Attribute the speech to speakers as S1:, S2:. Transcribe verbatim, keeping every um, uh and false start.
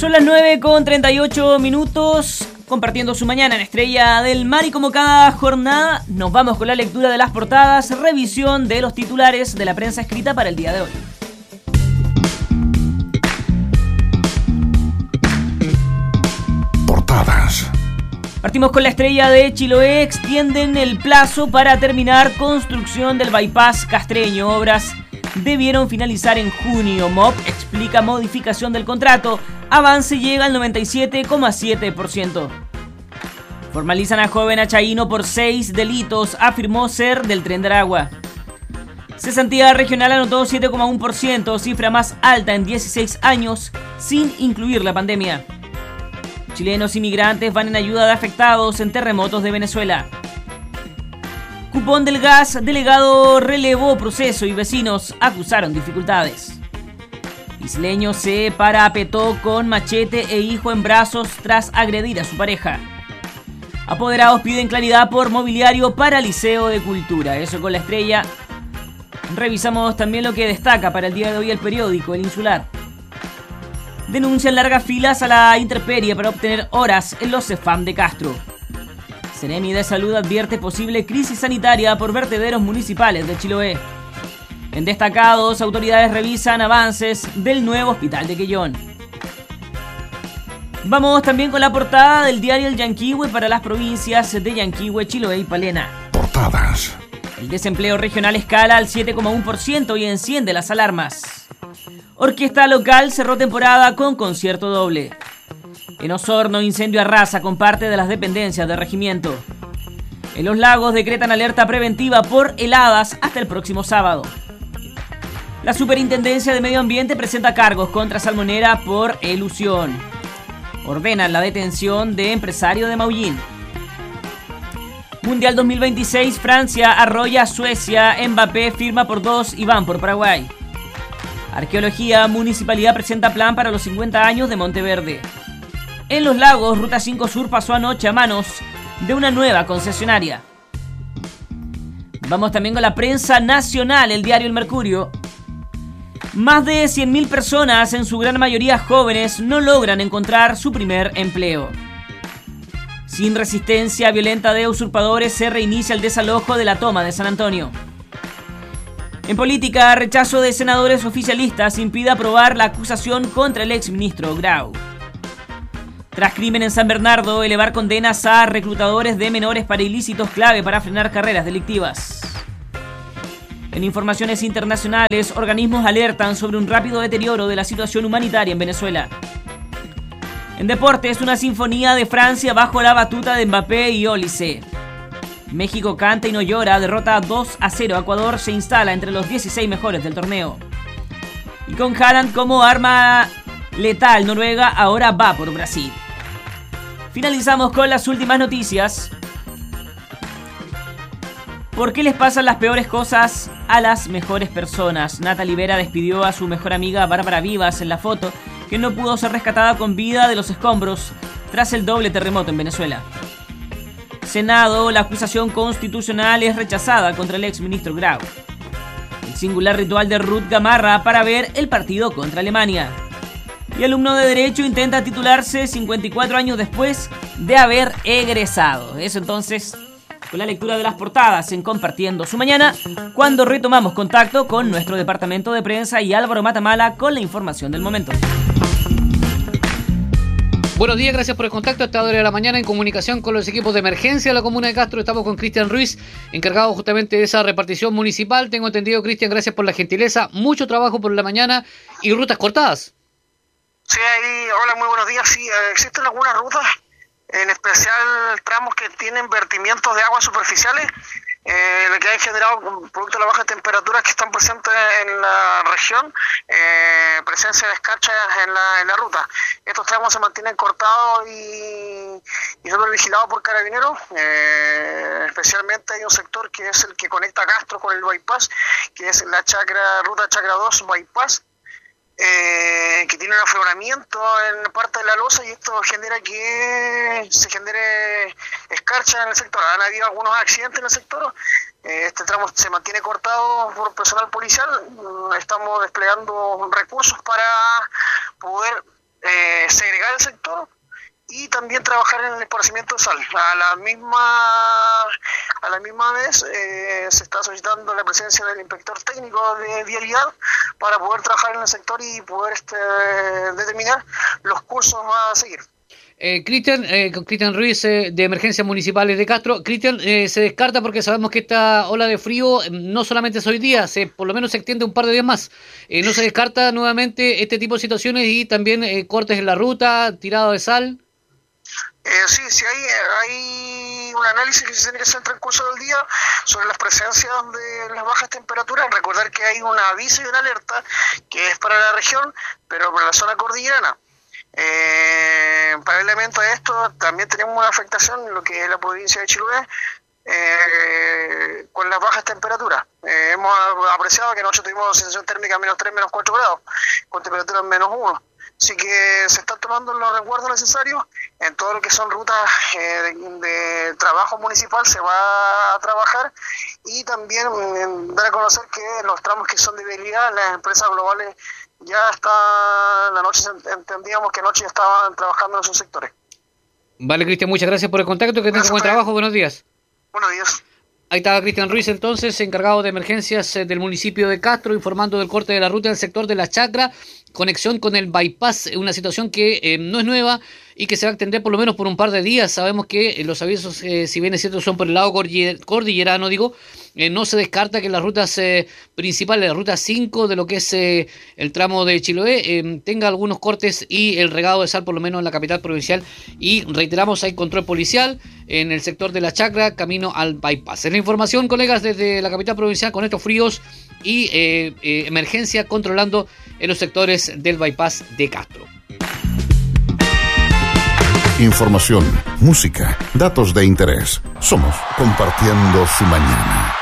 S1: Son las nueve con treinta y ocho minutos, compartiendo su mañana en Estrella del Mar, y como cada jornada nos vamos con la lectura de las portadas, revisión de los titulares de la prensa escrita para el día de hoy.
S2: Portadas.
S1: Partimos con La Estrella de Chiloé. Extienden el plazo para terminar construcción del bypass castreño. Obras debieron finalizar en junio. M O B explica modificación del contrato. Avance llega al noventa y siete coma siete por ciento. Formalizan a joven achaíno por seis delitos. Afirmó ser del Tren de Aragua. Cesantía regional anotó siete coma uno por ciento, cifra más alta en dieciséis años, sin incluir la pandemia. Chilenos inmigrantes van en ayuda de afectados en terremotos de Venezuela. Cupón del gas, delegado relevó proceso y vecinos acusaron dificultades. Isleño se parapetó con machete e hijo en brazos tras agredir a su pareja. Apoderados piden claridad por mobiliario para Liceo de Cultura. Eso con La Estrella. Revisamos también lo que destaca para el día de hoy el periódico El Insular. Denuncian largas filas a la intemperie para obtener horas en los Cefam de Castro. Seremi de Salud advierte posible crisis sanitaria por vertederos municipales de Chiloé. En destacados, autoridades revisan avances del nuevo hospital de Quellón. Vamos también con la portada del diario El Yanquihue para las provincias de Yanquihue, Chiloé y Palena.
S2: Portadas.
S1: El desempleo regional escala al siete coma uno por ciento y enciende las alarmas. Orquesta local cerró temporada con concierto doble. En Osorno, incendio arrasa con parte de las dependencias del regimiento. En Los Lagos decretan alerta preventiva por heladas hasta el próximo sábado. La Superintendencia de Medio Ambiente presenta cargos contra Salmonera por elusión. Ordenan la detención de empresario de Maullín. Mundial dos mil veintiséis, Francia arrolla a Suecia, Mbappé firma por dos y van por Paraguay. Arqueología, Municipalidad presenta plan para los cincuenta años de Monteverde. En Los Lagos, Ruta cinco Sur pasó anoche a manos de una nueva concesionaria. Vamos también con la prensa nacional, el diario El Mercurio. Más de cien mil personas, en su gran mayoría jóvenes, no logran encontrar su primer empleo. Sin resistencia violenta de usurpadores, se reinicia el desalojo de la toma de San Antonio. En política, rechazo de senadores oficialistas impide aprobar la acusación contra el exministro Grau. Tras crimen en San Bernardo, elevar condenas a reclutadores de menores para ilícitos clave para frenar carreras delictivas. En informaciones internacionales, organismos alertan sobre un rápido deterioro de la situación humanitaria en Venezuela. En deportes, una sinfonía de Francia bajo la batuta de Mbappé y Olise. México canta y no llora, derrota dos a cero a Ecuador, se instala entre los dieciséis mejores del torneo. Y con Haaland como arma letal, Noruega ahora va por Brasil. Finalizamos con las últimas noticias. ¿Por qué les pasan las peores cosas a las mejores personas? Natalie Vera despidió a su mejor amiga Bárbara Vivas en la foto, que no pudo ser rescatada con vida de los escombros tras el doble terremoto en Venezuela. Senado, la acusación constitucional es rechazada contra el exministro Grau. El singular ritual de Ruth Gamarra para ver el partido contra Alemania. Y alumno de Derecho intenta titularse cincuenta y cuatro años después de haber egresado. Eso entonces con la lectura de las portadas en Compartiendo su Mañana, cuando retomamos contacto con nuestro departamento de prensa y Álvaro Matamala con la información del momento.
S3: Buenos días, gracias por el contacto. A esta hora de la mañana en comunicación con los equipos de emergencia de la comuna de Castro. Estamos con Cristian Ruiz, encargado justamente de esa repartición municipal. Tengo entendido, Cristian, gracias por la gentileza. Mucho trabajo por la mañana y rutas cortadas.
S4: Sí, ahí, hola, muy buenos días. Sí, existen algunas rutas, en especial tramos que tienen vertimientos de aguas superficiales, eh, lo que ha generado, producto de las bajas temperaturas que están presentes en la región, eh, presencia de escarchas en la, en la ruta. Estos tramos se mantienen cortados y, y supervigilados por carabineros. Eh, especialmente hay un sector que es el que conecta Castro con el bypass, que es la chacra, ruta Chacra dos bypass, eh, que tiene un afloramiento en parte de la losa, y esto genera que se genere escarcha en el sector. Han habido algunos accidentes en el sector. Eh, este tramo se mantiene cortado por personal policial. Estamos desplegando recursos para poder eh, segregar también trabajar en el esparcimiento de sal. A la misma a la misma vez eh, se está solicitando la presencia del inspector técnico de vialidad para poder trabajar en el sector y poder este, determinar los cursos a seguir.
S3: Eh, Cristian, eh, con Cristian Ruiz eh, de Emergencias Municipales de Castro. Cristian, eh, se descarta porque sabemos que esta ola de frío eh, no solamente es hoy día, se, por lo menos se extiende un par de días más. Eh, ¿No se descarta nuevamente este tipo de situaciones y también eh, cortes en la ruta, tirado de sal?
S4: Eh, sí, sí hay, hay un análisis que se tiene que hacer en el transcurso del día sobre las presencias de las bajas temperaturas. Recordar que hay un aviso y una alerta que es para la región, pero para la zona cordillerana. Eh, paralelamente a esto también tenemos una afectación en lo que es la provincia de Chiloé eh, con las bajas temperaturas. Eh, hemos apreciado que anoche tuvimos sensación térmica menos tres, menos cuatro grados, con temperaturas menos uno. Así que se están tomando los resguardos necesarios en todo lo que son rutas eh, de, de trabajo municipal, se va a trabajar, y también eh, dar a conocer que los tramos que son de vialidad, las empresas globales ya está, la noche entendíamos que anoche ya estaban trabajando en esos sectores.
S3: Vale, Cristian, muchas gracias por el contacto, que tengas buen trabajo, buenos días.
S4: Buenos días.
S3: Ahí estaba Cristian Ruiz, entonces, encargado de emergencias eh, del municipio de Castro, informando del corte de la ruta del sector de la Chacra, conexión con el bypass, una situación que eh, no es nueva y que se va a extender por lo menos por un par de días. Sabemos que eh, los avisos, eh, si bien es cierto, son por el lado cordillerano, digo, eh, no se descarta que las rutas eh, principales, la ruta cinco de lo que es eh, el tramo de Chiloé, eh, tenga algunos cortes y el regado de sal por lo menos en la capital provincial. Y reiteramos, hay control policial en el sector de la Chacra, camino al bypass. Es la información, colegas, desde la capital provincial con estos fríos y eh, eh, emergencia controlando en los sectores del bypass de Castro.
S2: Información, música, datos de interés. Somos Compartiendo su Mañana.